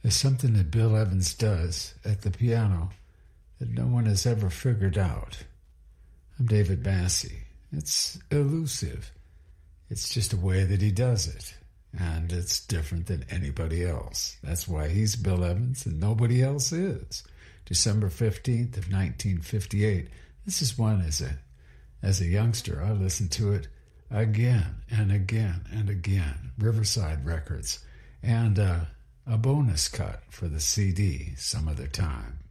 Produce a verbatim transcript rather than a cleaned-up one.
There's something that Bill Evans does at the piano that no one has ever figured out. I'm David Massey. It's elusive. It's just a way that he does it. And it's different than anybody else. That's why he's Bill Evans and nobody else is. December fifteenth of nineteen fifty-eight. This is one as a, as a youngster, I listened to it again and again and again. Riverside Records. And uh, a bonus cut for the C D some other time.